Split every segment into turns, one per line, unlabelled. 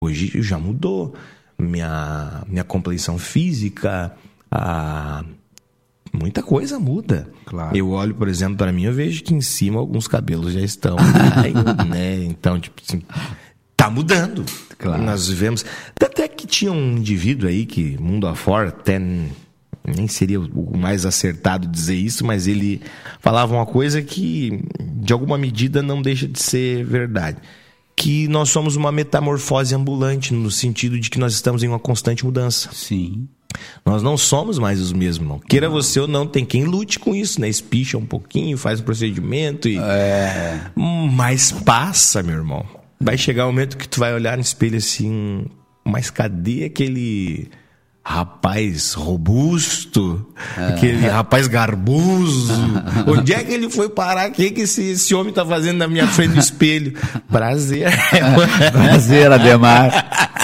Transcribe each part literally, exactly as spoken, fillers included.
Hoje já mudou. Minha, minha compleição física, a... muita coisa muda.
Claro.
Eu olho, por exemplo, para mim, eu vejo que em cima alguns cabelos já estão, né? Então, tipo assim, tá mudando.
Claro.
Nós vivemos... Até que tinha um indivíduo aí que, mundo afora, até nem seria o mais acertado dizer isso, mas ele falava uma coisa que, de alguma medida, não deixa de ser verdade. Que nós somos uma metamorfose ambulante, no sentido de que nós estamos em uma constante mudança.
Sim.
Nós não somos mais os mesmos, não. Queira você ou não, tem quem lute com isso, né? Espicha um pouquinho, faz um procedimento e...
É...
Mas passa, meu irmão. Vai chegar um momento que tu vai olhar no espelho assim... Mas cadê aquele... rapaz robusto, ah. aquele rapaz garboso, onde é que ele foi parar? O que, que esse, esse homem tá fazendo na minha frente do espelho? Prazer.
Prazer, Ademar.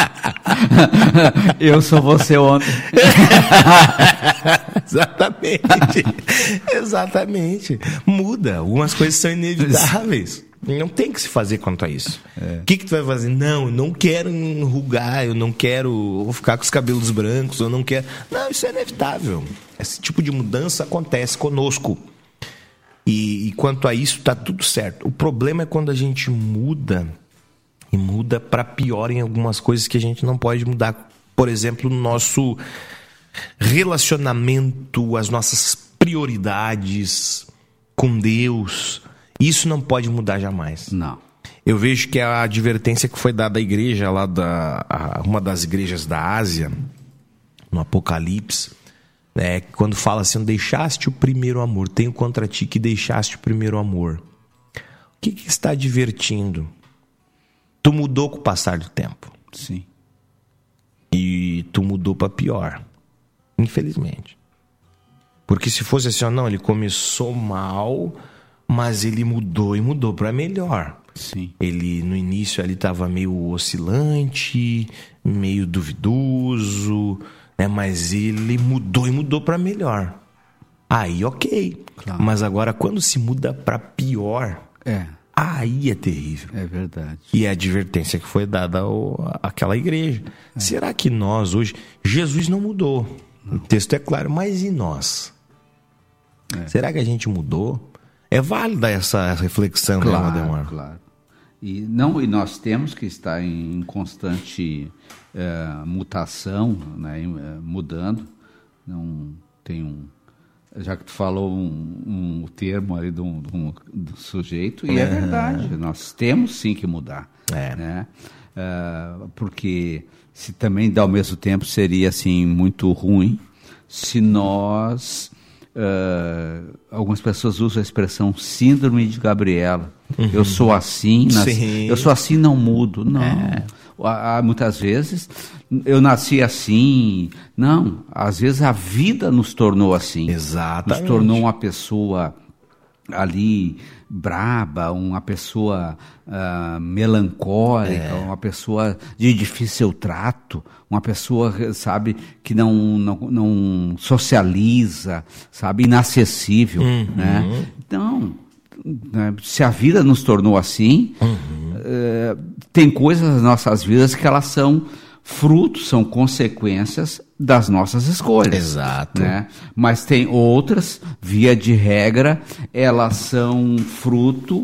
Eu sou você ontem.
Exatamente. Exatamente. Muda. Algumas coisas são inevitáveis. Não tem que se fazer quanto a isso. O é. que, que tu vai fazer? Não, eu não quero enrugar, eu não quero ficar com os cabelos brancos, eu não quero... Não, isso é inevitável. Esse tipo de mudança acontece conosco. E, e quanto a isso, tá tudo certo. O problema é quando a gente muda, e muda para pior em algumas coisas que a gente não pode mudar. Por exemplo, no nosso relacionamento, as nossas prioridades com Deus... Isso não pode mudar jamais.
Não.
Eu vejo que a advertência que foi dada à igreja, lá da, a, uma das igrejas da Ásia, no Apocalipse, né, quando fala assim, deixaste o primeiro amor, tenho contra ti que deixaste o primeiro amor. O que, que está advertindo? Tu mudou com o passar do tempo.
Sim.
E tu mudou para pior. Infelizmente. Porque se fosse assim, ó, não, ele começou mal... Mas ele mudou e mudou para melhor.
Sim.
Ele, no início, ele estava meio oscilante, meio duvidoso, né? Mas ele mudou e mudou para melhor. Aí, ok.
Claro.
Mas agora, quando se muda para pior,
é.
aí é terrível.
É verdade.
E a advertência que foi dada ao, àquela igreja. É. Será que nós, hoje... Jesus não mudou. Não. O texto é claro, mas e nós? É. Será que a gente mudou? É válida essa reflexão,
claro,
né, Ademar?
Claro. E, não, e nós temos que estar em constante é, mutação, né, mudando. Não tem um... Já que tu falou um, um termo ali do, do, do sujeito, e é, é verdade, nós temos sim que mudar.
É.
Né? É, porque se também, ao mesmo tempo, seria assim, muito ruim se nós... Uh, algumas pessoas usam a expressão síndrome de Gabriela. Uhum. Eu sou assim, nasci, eu sou assim, não mudo. Não. É. Há, muitas vezes eu nasci assim. Não, às vezes a vida nos tornou assim.
Exatamente.
Nos tornou uma pessoa ali braba, uma pessoa uh, melancólica, é. uma pessoa de difícil trato, uma pessoa, sabe, que não, não, não socializa, sabe, inacessível,
uhum.
né? Então, né, se a vida nos tornou assim, uhum. uh, tem coisas nas nossas vidas que elas são frutos, são consequências das nossas escolhas.
Exato.
Né? Mas tem outras, via de regra, elas são fruto,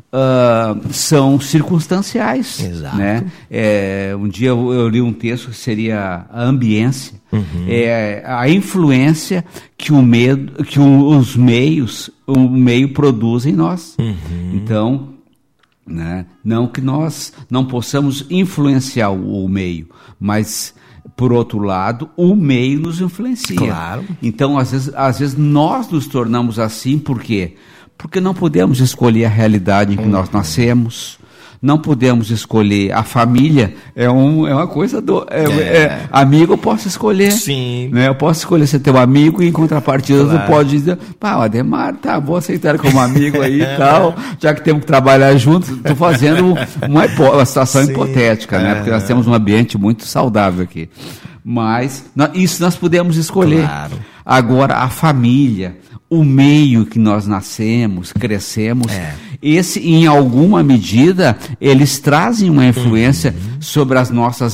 uh, são circunstanciais.
Exato.
Né? É, um dia eu, eu li um texto que seria a ambiência, uhum. é a influência que, o medo, que o, os meios, o meio produz em nós. Uhum. Então, né? Não que nós não possamos influenciar o, o meio, mas, por outro lado, o meio nos influencia.
Claro.
Então, às vezes, às vezes nós nos tornamos assim, por quê? Porque não podemos escolher a realidade em que uhum. nós nascemos. Não podemos escolher a família, é, um, é uma coisa do... É, é. É, amigo eu posso escolher.
Sim.
Né? Eu posso escolher ser teu amigo e em contrapartida
claro.
tu pode dizer, pá, o Ademar, tá, vou aceitar como amigo aí e tal, já que temos que trabalhar juntos, estou fazendo uma, hipó- uma situação Sim. hipotética, né? Porque nós temos um ambiente muito saudável aqui. Mas nós, isso nós podemos escolher.
Claro.
Agora, a família, o meio que nós nascemos, crescemos, é. esse, em alguma medida, eles trazem uma influência uhum. sobre as nossas